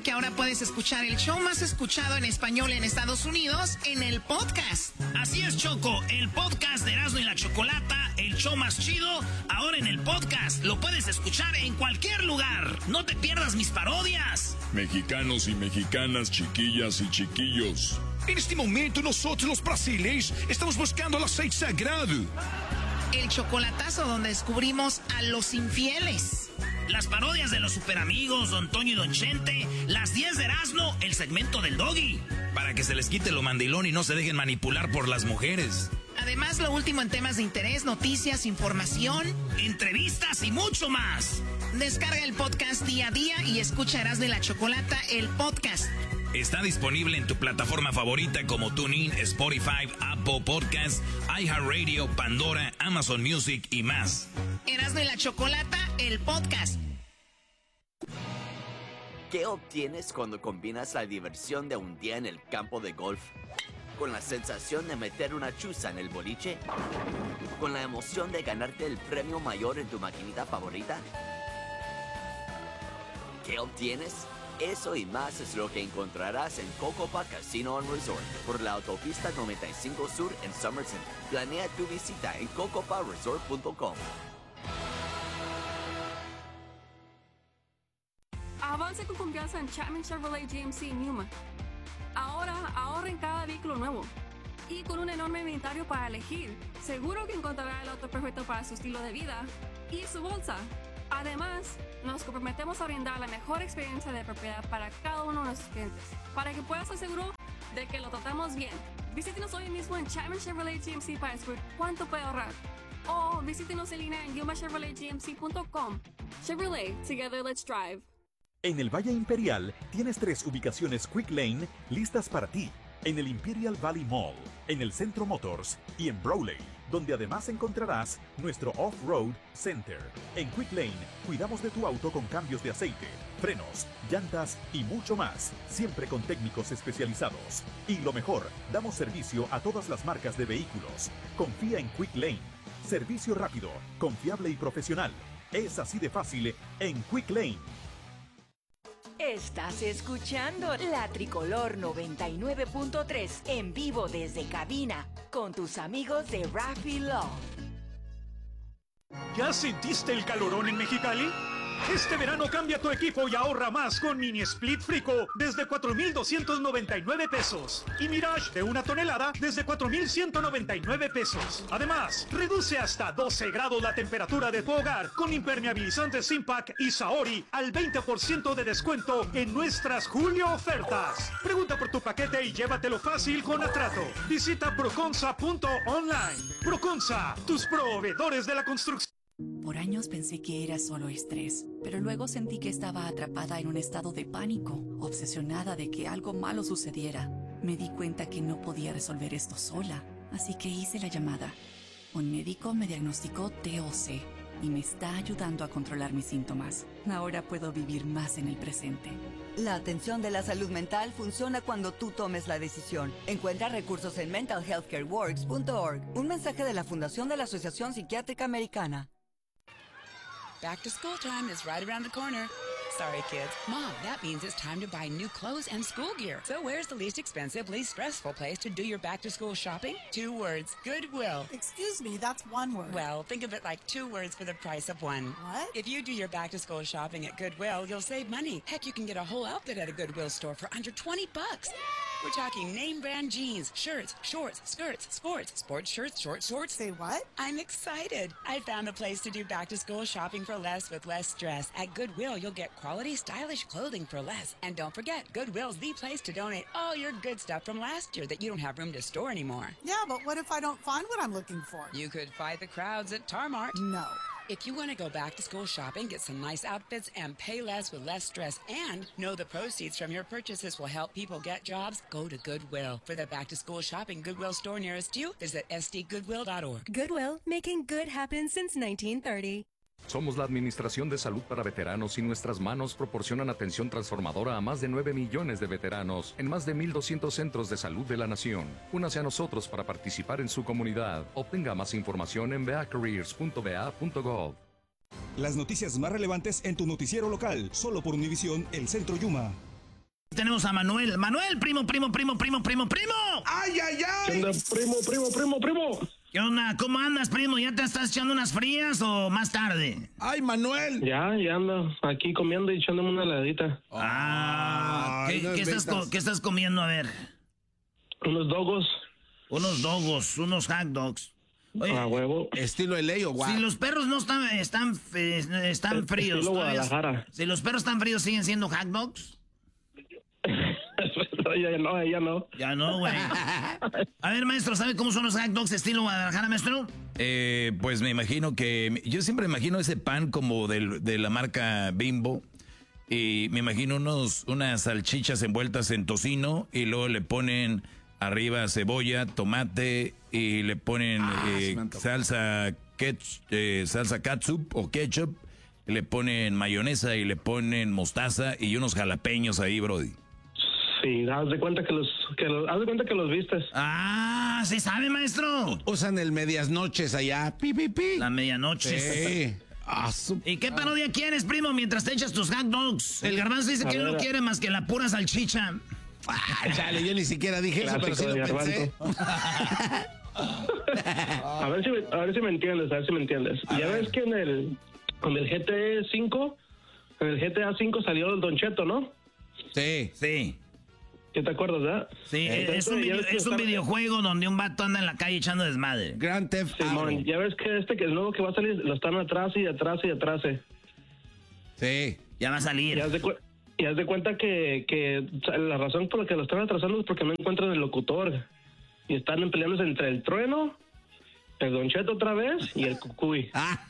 que ahora puedes escuchar el show más escuchado en español en Estados Unidos en el podcast. Así es, Choco, el podcast de Erasmo y la Chocolata, el show más chido, ahora en el podcast. Lo puedes escuchar en cualquier lugar. No te pierdas mis parodias. Mexicanos y mexicanas, chiquillas y chiquillos. En este momento nosotros los brasileños estamos buscando el aceite sagrado. El chocolatazo donde descubrimos a los infieles. Las parodias de los superamigos, Don Toño y Don Chente. Las 10 de Erasmo, el segmento del Doggy. Para que se les quite lo mandilón y no se dejen manipular por las mujeres. Además, lo último en temas de interés, noticias, información, entrevistas y mucho más. Descarga el podcast día a día y escucha Erasmo y la Chocolata, el podcast. Está disponible en tu plataforma favorita como TuneIn, Spotify, Apple Podcasts, iHeartRadio, Pandora, Amazon Music y más. Erasmo y la Chocolata, el podcast. ¿Qué obtienes cuando combinas la diversión de un día en el campo de golf con la sensación de meter una chuza en el boliche? ¿Con la emoción de ganarte el premio mayor en tu maquinita favorita? ¿Qué obtienes? Eso y más es lo que encontrarás en Cocopa Casino & Resort por la autopista 95 Sur en Somerset. Planea tu visita en cocoparesort.com. Avance con confianza en Chapman Chevrolet GMC en Yuma. Ahora ahorra en cada vehículo nuevo. Y con un enorme inventario para elegir, seguro que encontrará el auto perfecto para su estilo de vida y su bolsa. Además, nos comprometemos a brindar la mejor experiencia de propiedad para cada uno de nuestros clientes, para que puedas estar seguro de que lo tratamos bien. Visítenos hoy mismo en Chapman Chevrolet GMC para descubrir cuánto puede ahorrar. O visítenos en línea en yumachevroletgmc.com. Chevrolet, together let's drive. En el Valle Imperial tienes 3 ubicaciones Quick Lane listas para ti. En el Imperial Valley Mall, en el Centro Motors y en Brawley, donde además encontrarás nuestro Off-Road Center. En Quick Lane cuidamos de tu auto con cambios de aceite, frenos, llantas y mucho más, siempre con técnicos especializados. Y lo mejor, damos servicio a todas las marcas de vehículos. Confía en Quick Lane. Servicio rápido, confiable y profesional. Es así de fácil en Quick Lane. Estás escuchando La Tricolor 99.3 en vivo desde cabina con tus amigos de Raffy Law. ¿Ya sentiste el calorón en Mexicali? Este verano cambia tu equipo y ahorra más con Mini Split Frico desde 4,299 pesos. Y Mirage de 1 tonelada desde 4,199 pesos. Además, reduce hasta 12 grados la temperatura de tu hogar con impermeabilizantes Impact y Saori al 20% de descuento en nuestras Julio ofertas. Pregunta por tu paquete y llévatelo fácil con Atrato. Visita proconsa.online. Proconsa, tus proveedores de la construcción. Por años pensé que era solo estrés, pero luego sentí que estaba atrapada en un estado de pánico, obsesionada de que algo malo sucediera. Me di cuenta que no podía resolver esto sola, así que hice la llamada. Un médico me diagnosticó TOC y me está ayudando a controlar mis síntomas. Ahora puedo vivir más en el presente. La atención de la salud mental funciona cuando tú tomes la decisión. Encuentra recursos en mentalhealthcareworks.org. Un mensaje de la Fundación de la Asociación Psiquiátrica Americana. Back to school time is right around the corner. Sorry, kids. Mom, that means it's time to buy new clothes and school gear. So where's the least expensive, least stressful place to do your back-to-school shopping? 2 words. Goodwill. Excuse me, that's 1 word. Well, think of it like 2 words for the price of 1. What? If you do your back-to-school shopping at Goodwill, you'll save money. Heck, you can get a whole outfit at a Goodwill store for under $20. We're talking name brand jeans, shirts, shorts, skirts, sports shirts, short shorts. Say what? I'm excited. I found a place to do back-to-school shopping for less with less stress. At Goodwill, you'll get quality, stylish clothing for less. And don't forget, Goodwill's the place to donate all your good stuff from last year that you don't have room to store anymore. Yeah, but what if I don't find what I'm looking for? You could fight the crowds at Tarmart. No. If you want to go back to school shopping, get some nice outfits, and pay less with less stress, and know the proceeds from your purchases will help people get jobs, go to Goodwill. For the back to school shopping Goodwill store nearest you, visit sdgoodwill.org. Goodwill, making good happen since 1930. Somos la Administración de Salud para Veteranos y nuestras manos proporcionan atención transformadora a más de 9 millones de veteranos en más de 1,200 centros de salud de la nación. Únase a nosotros para participar en su comunidad. Obtenga más información en veacareers.va.gov. Las noticias más relevantes en tu noticiero local, solo por Univisión, el Centro Yuma. Tenemos a Manuel. Manuel, primo. ¡Ay, ay, ay! ¿Qué onda, primo? ¿Qué onda? ¿Cómo andas, primo? ¿Ya te estás echando unas frías o más tarde? ¡Ay, Manuel! Ya ando aquí comiendo y echándome una heladita. ¿Qué estás comiendo? A ver. Unos dogos. Unos hot dogs. Oye, a huevo. Estilo LA o guau. Si los perros no están fríos. Estilo Guadalajara. Si los perros están fríos, ¿siguen siendo hot dogs? Ya no. Ya no, güey. A ver, maestro, ¿sabe cómo son los hot dogs estilo Guadalajara, maestro? Pues me imagino que... Yo siempre imagino ese pan como de la marca Bimbo. Y me imagino unas salchichas envueltas en tocino y luego le ponen arriba cebolla, tomate y le ponen salsa catsup o ketchup. Le ponen mayonesa y le ponen mostaza y unos jalapeños ahí, brody. Sí, haz de cuenta que los vistes. Ah, ¿sí sabe, maestro? Usan el medias noches allá. Pi. La medianoche. Sí. ¿Y qué parodia quieres, primo, mientras te echas tus hot dogs? El Garbanzo dice que él no quiere más que la pura salchicha. Chale, yo ni siquiera dije eso, pero sí lo pensé. A ver si me entiendes, Ya ves que en el GTA 5 salió el Don Cheto, ¿no? Sí. ¿Qué te acuerdas, verdad? Sí, es un videojuego donde un vato anda en la calle echando desmadre. Grand Theft Auto. Simón, ya ves que el nuevo que va a salir lo están atrás. Sí. Ya va a salir. Y haz de cuenta que la razón por la que lo están atrasando es porque no encuentran el locutor. Y están peleándose entre el Trueno, el Don Cheto otra vez y el Cucuy.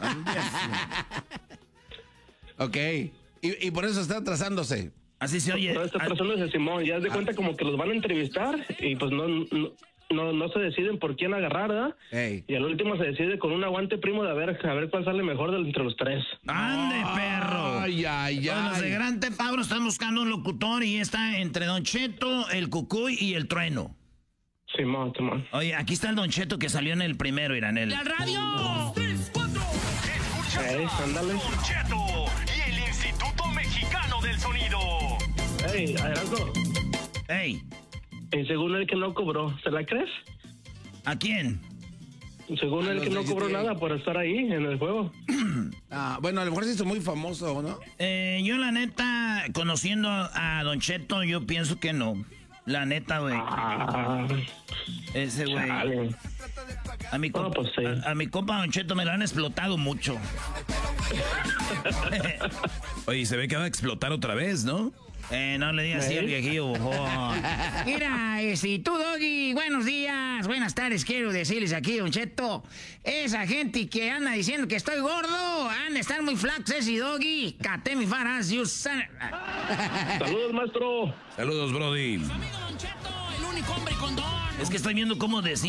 Ok. Y por eso está atrasándose. Así se oye. No está atrasándose, Simón. Ya haz de cuenta como que los van a entrevistar y pues no se deciden por quién agarrar, ¿verdad? Y al último se decide con un aguante, primo, de a ver cuál sale mejor entre los tres. ¡Ande, perro! Ay. Los de Gran Theft Auto están buscando un locutor y está entre Don Cheto, el Cucuy y el Trueno. Simón. Oye, aquí está el Don Cheto que salió en el primero, Iranel. ¡La radio! 3, 4. Ándale. Don Cheto y el Instituto Mexicano del Sonido. Adelante. ¡Ey! Según él que no cobró, ¿se la crees? ¿A quién? Según él que no cobró nada por estar ahí en el juego. Bueno, a lo mejor se hizo muy famoso, ¿no? Yo la neta, conociendo a Don Cheto, yo pienso que no. La neta, güey. Ese güey. A mi compa Don Cheto me lo han explotado mucho. Oye, se ve que va a explotar otra vez, ¿no? No le digas así al viejillo bojón. Mira, tú, Doggy, buenos días, buenas tardes, quiero decirles aquí, Don Cheto. Esa gente que anda diciendo que estoy gordo, han de estar muy flacos ese Doggy. Cate mi faras, you son... Saludos, maestro. Saludos, brody. Su amigo Don Cheto, el único hombre con don. Es que estoy viendo cómo decir.